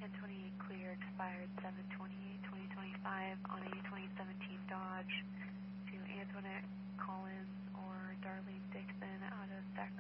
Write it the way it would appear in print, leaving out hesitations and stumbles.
1028 clear, expired 7/28/2025 on a 2017 Dodge to Antoinette Collins or Darlene Dixon out of Sacramento.